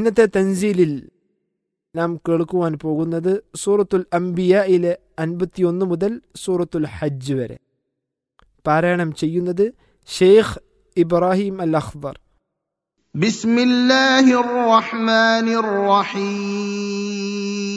ഇന്നത്തെ തൻസീലിൽ നാം കേൾക്കുവാൻ പോകുന്നത് സൂറത്തുൽ അംബിയയിലെ 51 മുതൽ സൂറത്തുൽ ഹജ്ജ് വരെ. പാരായണം ചെയ്യുന്നത് ഷെയ്ഖ് ഇബ്രാഹിം അൽ അഖ്ദർ. ബിസ്മില്ലാഹിർ റഹ്മാനിർ റഹീം.